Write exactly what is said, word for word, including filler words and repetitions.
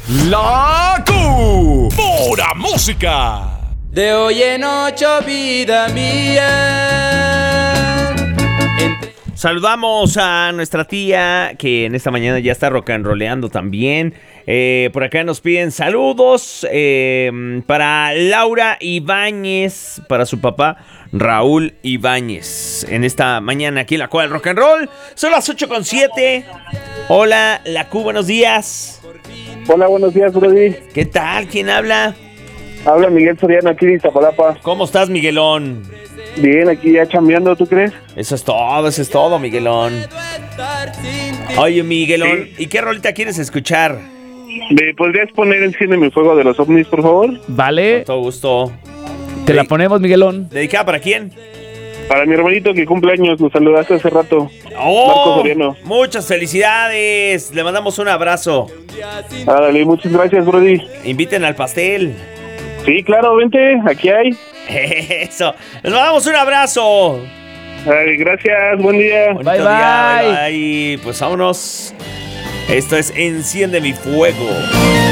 La Q. Pura música. De hoy en ocho, vida mía. Entre... Saludamos a nuestra tía que en esta mañana ya está rock and rollando también. Eh, por acá nos piden saludos eh, para Laura Ibáñez, para su papá Raúl Ibáñez. En esta mañana aquí en la Cueva del Rock and Roll. Son las ocho con siete. Hola, la Q, buenos días. Hola, buenos días, Brody. ¿Qué tal? ¿Quién habla? Habla Miguel Soriano aquí de Iztapalapa. ¿Cómo estás, Miguelón? Bien, aquí ya chambeando, ¿tú crees? Eso es todo, eso es todo, Miguelón. Oye, Miguelón, sí. ¿Y qué rolita quieres escuchar? ¿Me podrías poner Enciende mi fuego de los ovnis, por favor? Con Vale. todo gusto. Te la ponemos, Miguelón. ¿Dedicada para quién? Para mi hermanito que cumple años, lo saludaste hace rato. ¡Oh! Marco Soriano. Muchas felicidades. Le mandamos un abrazo. Dale, muchas gracias, Brody. Inviten al pastel. Sí, claro, vente, aquí hay. Eso. Les mandamos un abrazo. Ay, gracias, buen día. Bonito Bye, día, bye. bye, bye. Pues vámonos. Esto es Enciende mi fuego.